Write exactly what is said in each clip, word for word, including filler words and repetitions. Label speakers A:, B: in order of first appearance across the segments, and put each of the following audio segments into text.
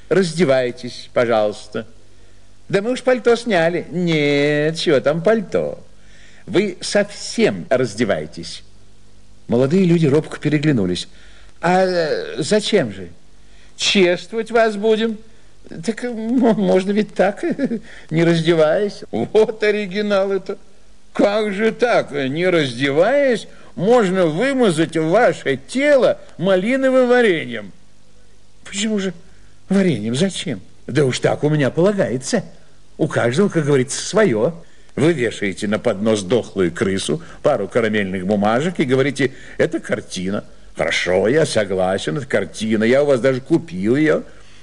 A: раздевайтесь, пожалуйста. Да мы уж пальто сняли. Нет, чего там пальто. Вы совсем раздеваетесь. Молодые люди робко переглянулись. А зачем же? Чествовать вас будем. Так можно ведь так, не раздеваясь. Вот оригинал это. Как же так, не раздеваясь, можно вымазать ваше тело малиновым вареньем? Почему же вареньем? Зачем? Да уж так у меня полагается. У каждого, как говорится, свое. Вы вешаете на поднос дохлую крысу, пару карамельных бумажек и говорите, это картина. Хорошо, я согласен, это картина, я у вас даже купил ее.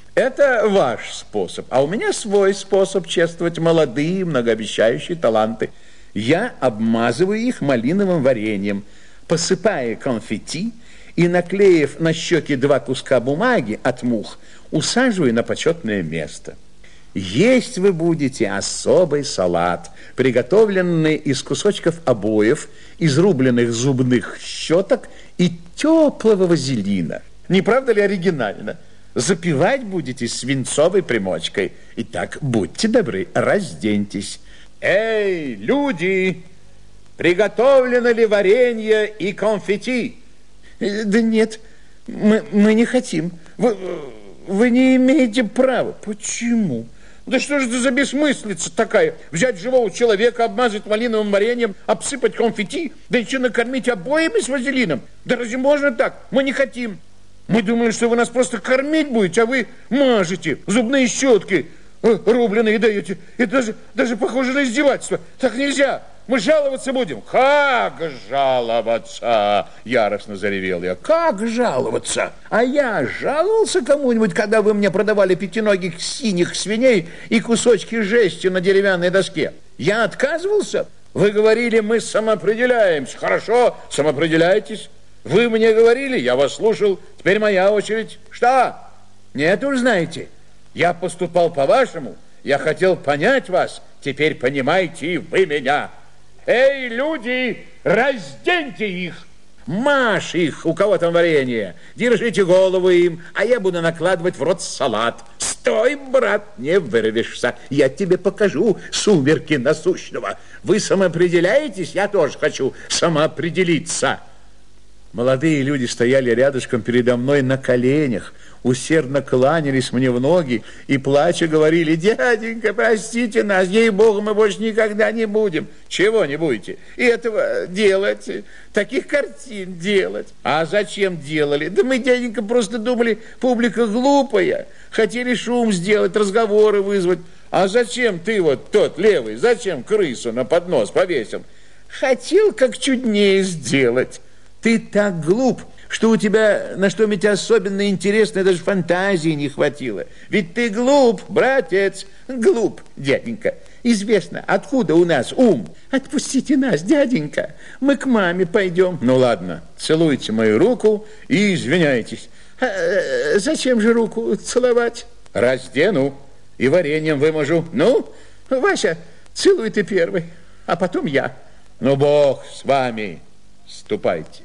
A: Это ваш способ, а у меня свой способ чествовать молодые, многообещающие таланты. Я обмазываю их малиновым вареньем, посыпая конфетти и, наклеив на щеки два куска бумаги от мух, усаживаю на почетное место. Есть вы будете особый салат, приготовленный из кусочков обоев, изрубленных зубных щеток и теплого вазелина. Не правда ли оригинально? Запивать будете свинцовой примочкой. Итак, будьте добры, разденьтесь. Эй, люди, приготовлено ли варенье и конфетти? Да нет, мы, мы не хотим. Вы, вы не имеете права. Почему? Да что же это за бессмыслица такая? Взять живого человека, обмазать малиновым вареньем, обсыпать конфетти, да еще накормить обоями с вазелином? Да разве можно так? Мы не хотим. Мы думали, что вы нас просто кормить будете, а вы мажете зубные щетки рубленые даете. Это даже, даже похоже на издевательство. Так нельзя. Мы жаловаться будем. Как жаловаться? Яростно заревел я. Как жаловаться? А я жаловался кому-нибудь, когда вы мне продавали пятиногих синих свиней и кусочки жести на деревянной доске? Я отказывался? Вы говорили, мы самоопределяемся. Хорошо, самоопределяйтесь. Вы мне говорили, я вас слушал. Теперь моя очередь. Что? Нет уж, знаете, я поступал по-вашему. Я хотел понять вас. Теперь понимаете и вы меня. Эй, люди, разденьте их. Маш их, у кого там варенье. Держите голову им, а я буду накладывать в рот салат. Стой, брат, не вырвешься. Я тебе покажу сумерки насущного. Вы самоопределяетесь? Я тоже хочу самоопределиться. Молодые люди стояли рядышком передо мной на коленях, усердно кланялись мне в ноги и, плача, говорили, дяденька, простите нас, ей-богу, мы больше никогда не будем. Чего не будете? И этого делать, таких картин делать. А зачем делали? Да мы, дяденька, просто думали, публика глупая, хотели шум сделать, разговоры вызвать. А зачем ты вот тот левый, зачем крысу на поднос повесил? Хотел как чуднее сделать. Ты так глуп, что у тебя на что-нибудь особенно интересное даже фантазии не хватило. Ведь ты глуп, братец, глуп, дяденька. Известно, откуда у нас ум. Отпустите нас, дяденька, мы к маме пойдем. Ну ладно, целуйте мою руку и извиняйтесь. А зачем же руку целовать? Раздену и вареньем выможу. Ну, Вася, целуй ты первый, а потом я. Ну, Бог с вами, ступайте.